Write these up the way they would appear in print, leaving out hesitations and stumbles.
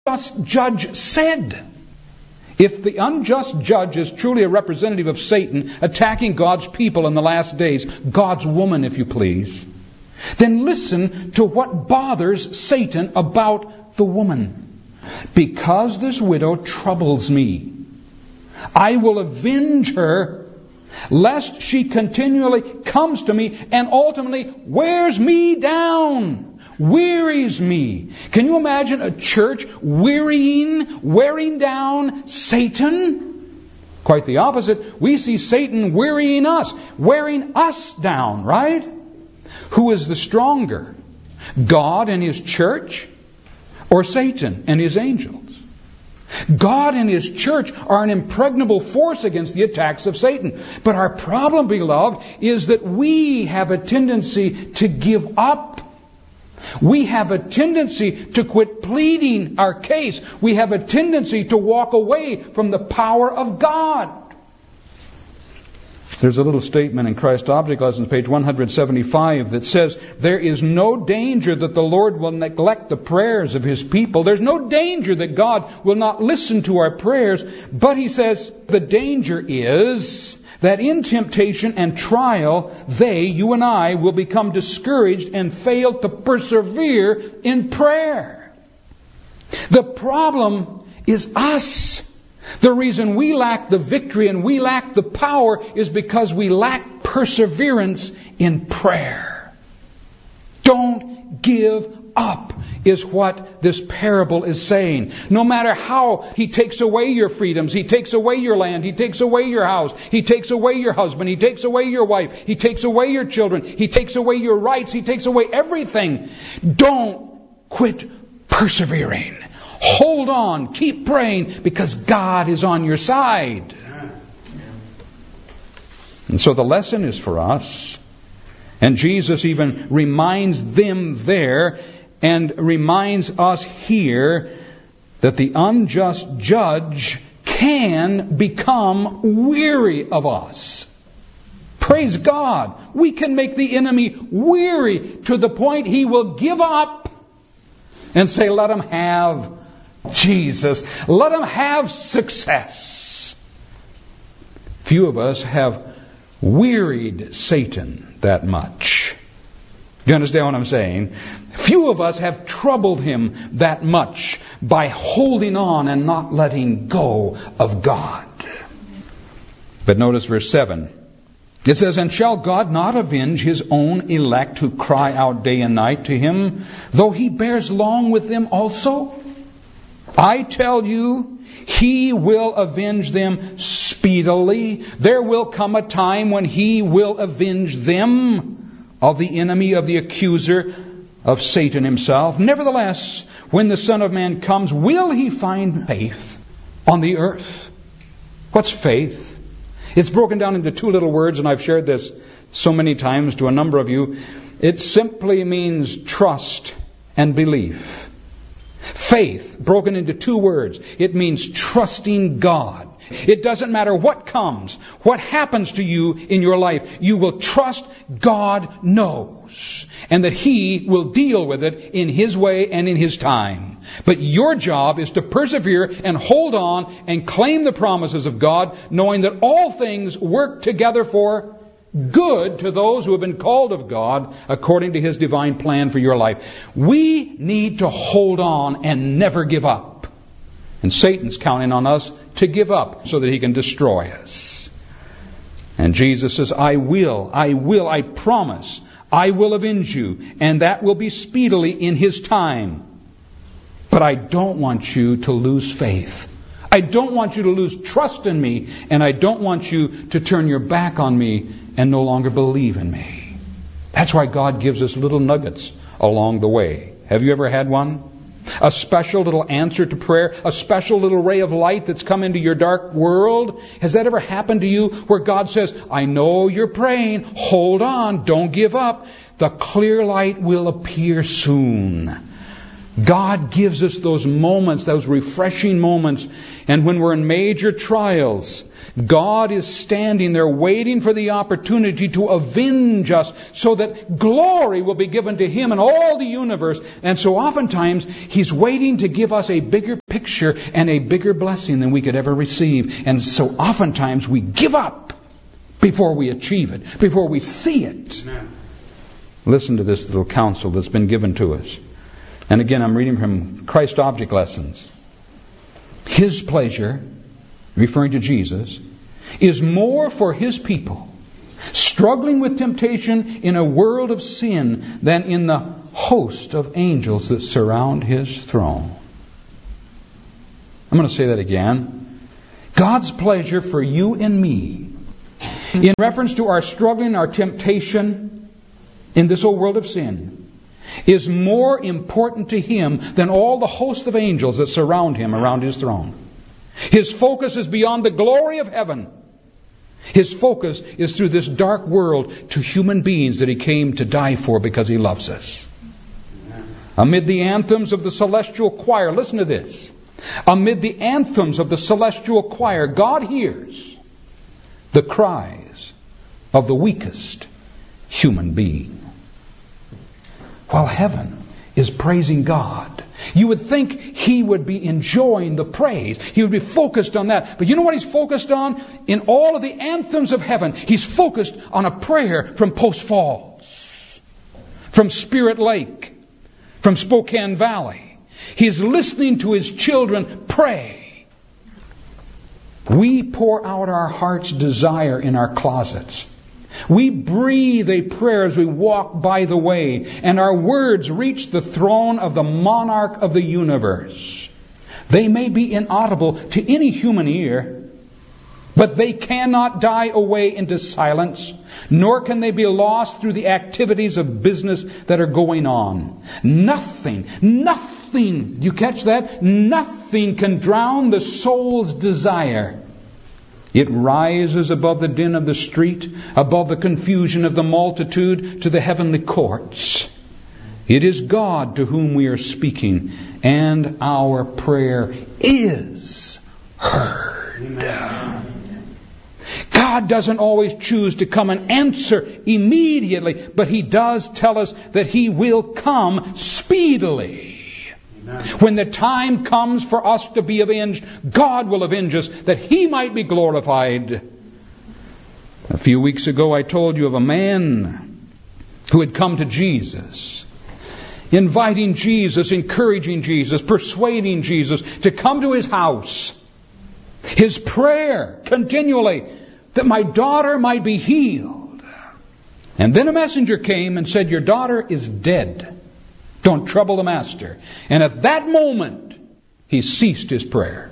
unjust judge said. If the unjust judge is truly a representative of Satan attacking God's people in the last days, God's woman, if you please, then listen to what bothers Satan about the woman. Because this widow troubles me, I will avenge her, lest she continually comes to me and ultimately wears me down, wearies me. Can you imagine a church wearing down Satan? Quite the opposite. We see Satan wearing us down, right? Who is the stronger? God and His church, or Satan and his angels? God and His church are an impregnable force against the attacks of Satan. But our problem, beloved, is that we have a tendency to give up. We have a tendency to quit pleading our case. We have a tendency to walk away from the power of God. There's a little statement in Christ Object Lessons, page 175, that says, there is no danger that the Lord will neglect the prayers of His people. There's no danger that God will not listen to our prayers. But He says, the danger is that in temptation and trial, you and I, will become discouraged and fail to persevere in prayer. The problem is us. The reason we lack the victory and we lack the power is because we lack perseverance in prayer. Don't give up is what this parable is saying. No matter how He takes away your freedoms, He takes away your land, He takes away your house, He takes away your husband, He takes away your wife, He takes away your children, He takes away your rights, He takes away everything. Don't quit persevering. Hold on, keep praying, because God is on your side. And so the lesson is for us. And Jesus even reminds them there and reminds us here that the unjust judge can become weary of us. Praise God. We can make the enemy weary to the point he will give up and say, let him have Jesus. Let him have success. Few of us have wearied Satan that much. Do you understand what I'm saying? Few of us have troubled him that much by holding on and not letting go of God. But notice verse 7. It says, and shall God not avenge His own elect who cry out day and night to Him, though He bears long with them also? I tell you, He will avenge them speedily. There will come a time when He will avenge them of the enemy, of the accuser, of Satan himself. Nevertheless, when the Son of Man comes, will He find faith on the earth? What's faith? It's broken down into two little words, and I've shared this so many times to a number of you. It simply means trust and belief. Faith, broken into two words. It means trusting God. It doesn't matter what comes, what happens to you in your life, you will trust God knows, and that He will deal with it in His way and in His time. But your job is to persevere and hold on and claim the promises of God, knowing that all things work together for good to those who have been called of God according to His divine plan for your life. We need to hold on and never give up. And Satan's counting on us to give up so that he can destroy us. And Jesus says, I promise, I will avenge you, and that will be speedily in His time. But I don't want you to lose faith. I don't want you to lose trust in me, and I don't want you to turn your back on me and no longer believe in me. That's why God gives us little nuggets along the way. Have you ever had one? A special little answer to prayer, a special little ray of light that's come into your dark world? Has that ever happened to you where God says, I know you're praying, hold on, don't give up. The clear light will appear soon. God gives us those moments, those refreshing moments. And when we're in major trials, God is standing there waiting for the opportunity to avenge us so that glory will be given to Him and all the universe. And so oftentimes, He's waiting to give us a bigger picture and a bigger blessing than we could ever receive. And so oftentimes we give up before we achieve it, before we see it. Amen. Listen to this little counsel that's been given to us. And again, I'm reading from Christ Object Lessons. His pleasure, referring to Jesus, is more for His people struggling with temptation in a world of sin than in the host of angels that surround His throne. I'm going to say that again. God's pleasure for you and me, in reference to our struggling, our temptation in this old world of sin, is more important to Him than all the host of angels that surround Him around His throne. His focus is beyond the glory of heaven. His focus is through this dark world to human beings that He came to die for because He loves us. Amid the anthems of the celestial choir, listen to this. Amid the anthems of the celestial choir, God hears the cries of the weakest human being. While heaven is praising God, you would think He would be enjoying the praise. He would be focused on that. But you know what He's focused on? In all of the anthems of heaven, He's focused on a prayer from Post Falls, from Spirit Lake, from Spokane Valley. He's listening to His children pray. We pour out our heart's desire in our closets. We breathe a prayer as we walk by the way, and our words reach the throne of the monarch of the universe. They may be inaudible to any human ear, but they cannot die away into silence, nor can they be lost through the activities of business that are going on. Nothing, you catch that? Nothing can drown the soul's desire. It rises above the din of the street, above the confusion of the multitude, to the heavenly courts. It is God to whom we are speaking, and our prayer is heard. Amen. God doesn't always choose to come and answer immediately, but He does tell us that He will come speedily. When the time comes for us to be avenged, God will avenge us, that He might be glorified. A few weeks ago I told you of a man who had come to Jesus, inviting Jesus, encouraging Jesus, persuading Jesus to come to his house. His prayer continually, that my daughter might be healed. And then a messenger came and said, your daughter is dead. Don't trouble the master. And at that moment, he ceased his prayer.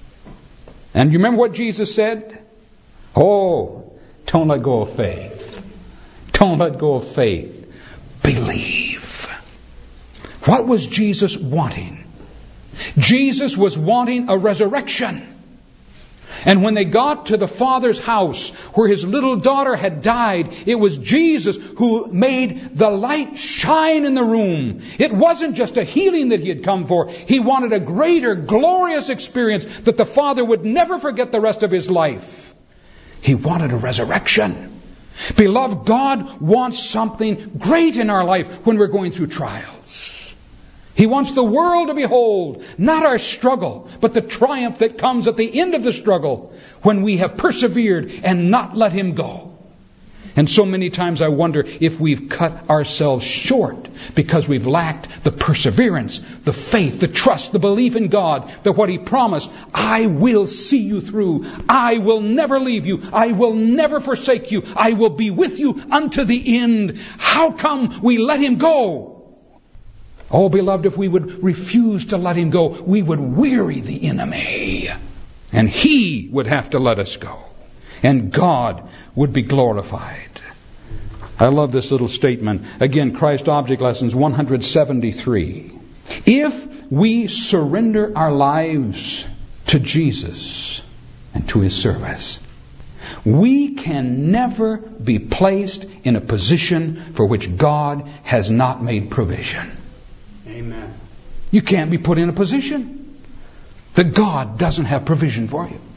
And you remember what Jesus said? Oh, don't let go of faith. Don't let go of faith. Believe. What was Jesus wanting? Jesus was wanting a resurrection. And when they got to the Father's house where his little daughter had died, it was Jesus who made the light shine in the room. It wasn't just a healing that he had come for. He wanted a greater, glorious experience that the Father would never forget the rest of his life. He wanted a resurrection. Beloved, God wants something great in our life when we're going through trials. He wants the world to behold, not our struggle, but the triumph that comes at the end of the struggle when we have persevered and not let him go. And so many times I wonder if we've cut ourselves short because we've lacked the perseverance, the faith, the trust, the belief in God that what he promised, I will see you through. I will never leave you. I will never forsake you. I will be with you unto the end. How come we let him go? Oh, beloved, if we would refuse to let him go, we would weary the enemy. And he would have to let us go. And God would be glorified. I love this little statement. Again, Christ Object Lessons 173. If we surrender our lives to Jesus and to his service, we can never be placed in a position for which God has not made provision. Amen. You can't be put in a position that God doesn't have provision for you.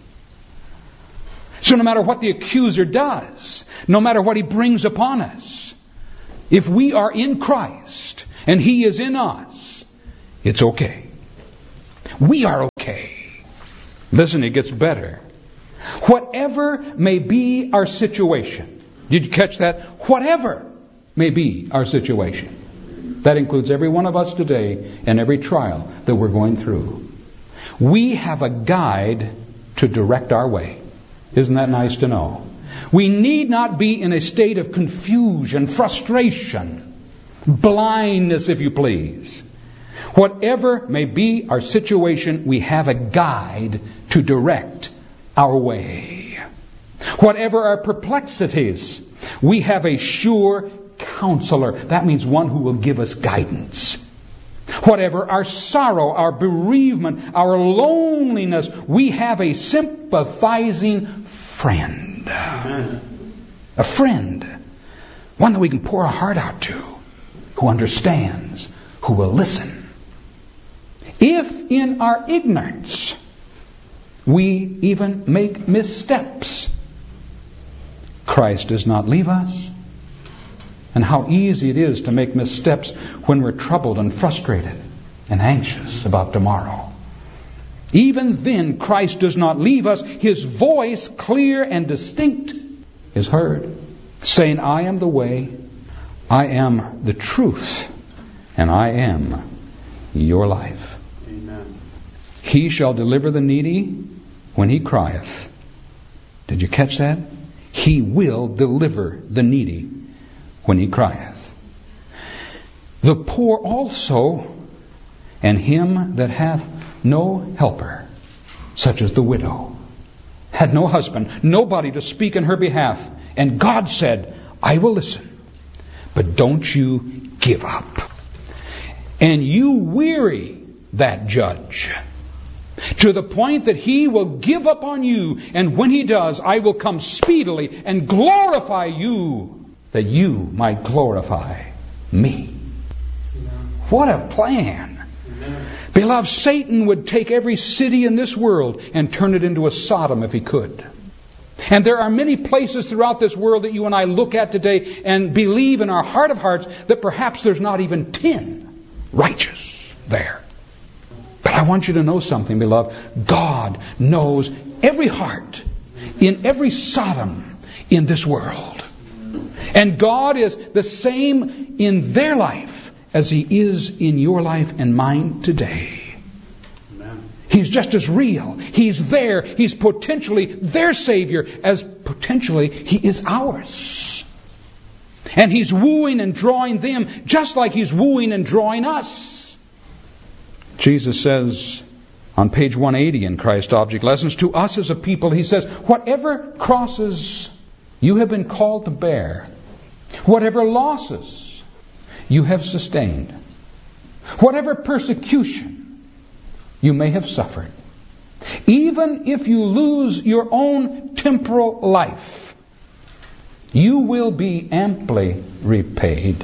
So no matter what the accuser does, no matter what he brings upon us, if we are in Christ and He is in us, it's okay. We are okay. Listen, it gets better. Whatever may be our situation. Did you catch that? Whatever may be our situation. That includes every one of us today and every trial that we're going through. We have a guide to direct our way. Isn't that nice to know? We need not be in a state of confusion, frustration, blindness, if you please. Whatever may be our situation, we have a guide to direct our way. Whatever our perplexities, we have a sure counselor. That means one who will give us guidance. Whatever our sorrow, our bereavement, our loneliness, we have a sympathizing friend. Amen. A friend. One that we can pour our heart out to, who understands, who will listen. If in our ignorance we even make missteps, Christ does not leave us. And how easy it is to make missteps when we're troubled and frustrated and anxious about tomorrow. Even then, Christ does not leave us. His voice, clear and distinct, is heard, saying, I am the way, I am the truth, and I am your life. Amen. He shall deliver the needy when he crieth. Did you catch that? He will deliver the needy when he crieth. The poor also, and him that hath no helper, such as the widow, had no husband, nobody to speak in her behalf. And God said, I will listen, but don't you give up. And you weary that judge, to the point that he will give up on you. And when he does, I will come speedily and glorify you, that you might glorify me. What a plan. Amen. Beloved, Satan would take every city in this world and turn it into a Sodom if he could. And there are many places throughout this world that you and I look at today and believe in our heart of hearts that perhaps there's not even 10 righteous there. But I want you to know something, beloved. God knows every heart in every Sodom in this world. And God is the same in their life as He is in your life and mine today. Amen. He's just as real. He's there. He's potentially their Savior as potentially He is ours. And He's wooing and drawing them just like He's wooing and drawing us. Jesus says on page 180 in Christ Object Lessons, to us as a people, He says, whatever crosses you have been called to bear, whatever losses you have sustained, whatever persecution you may have suffered, even if you lose your own temporal life, you will be amply repaid.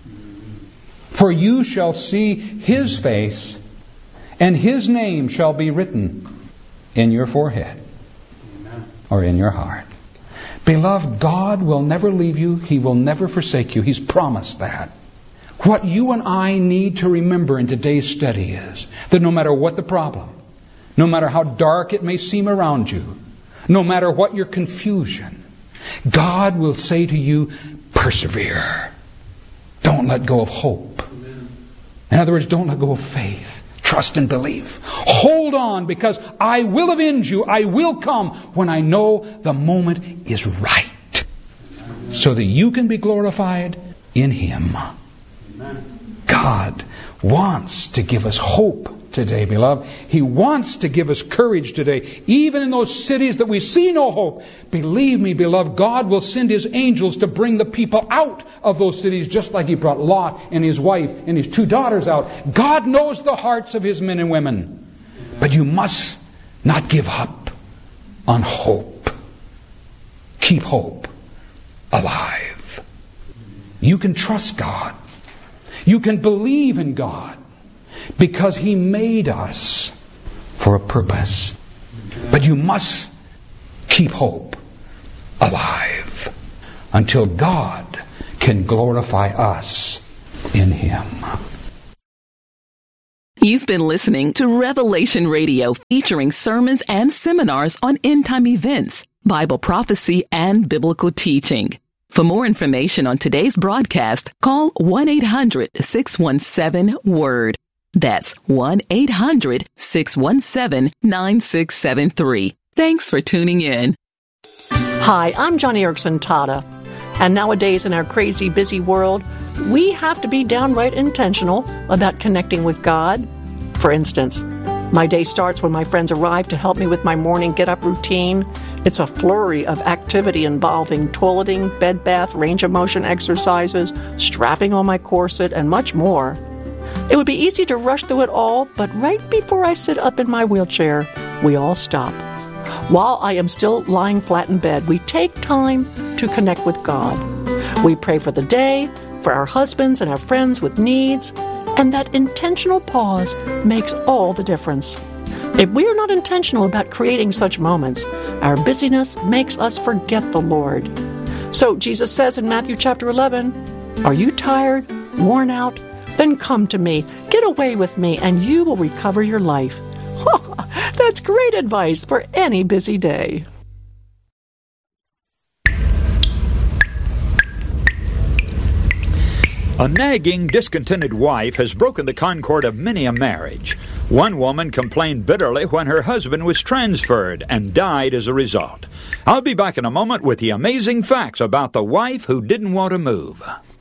For you shall see His face, and His name shall be written in your forehead or in your heart. Beloved, God will never leave you. He will never forsake you. He's promised that. What you and I need to remember in today's study is that no matter what the problem, no matter how dark it may seem around you, no matter what your confusion, God will say to you, persevere. Don't let go of hope. In other words, don't let go of faith. Trust and believe. Hold on, because I will avenge you. I will come when I know the moment is right, so that you can be glorified in Him. God wants to give us hope today, beloved. He wants to give us courage today. Even in those cities that we see no hope, believe me, beloved, God will send His angels to bring the people out of those cities, just like He brought Lot and his wife and his 2 daughters out. God knows the hearts of His men and women. But you must not give up on hope. Keep hope alive. You can trust God. You can believe in God. because He made us for a purpose. But you must keep hope alive until God can glorify us in Him. You've been listening to Revelation Radio, featuring sermons and seminars on end-time events, Bible prophecy, and biblical teaching. For more information on today's broadcast, call 1-800-617-WORD. That's 1-800-617-9673. Thanks for tuning in. Hi, I'm Johnny Erickson Tada. And nowadays in our crazy, busy world, we have to be downright intentional about connecting with God. For instance, my day starts when my friends arrive to help me with my morning get-up routine. It's a flurry of activity involving toileting, bed bath, range of motion exercises, strapping on my corset, and much more. It would be easy to rush through it all, but right before I sit up in my wheelchair, we all stop. While I am still lying flat in bed, we take time to connect with God. We pray for the day, for our husbands and our friends with needs, and that intentional pause makes all the difference. If we are not intentional about creating such moments, our busyness makes us forget the Lord. So Jesus says in Matthew chapter 11, "Are you tired, worn out? Then come to me, get away with me, and you will recover your life." That's great advice for any busy day. A nagging, discontented wife has broken the concord of many a marriage. One woman complained bitterly when her husband was transferred and died as a result. I'll be back in a moment with the amazing facts about the wife who didn't want to move.